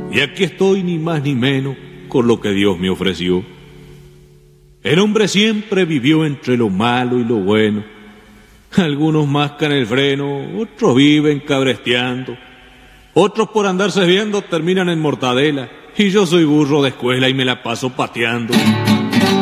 Y aquí estoy ni más ni menos con lo que Dios me ofreció. El hombre siempre vivió entre lo malo y lo bueno. Algunos mascan el freno, otros viven cabresteando. Otros por andarse viendo terminan en mortadela. Y yo soy burro de escuela y me la paso pateando.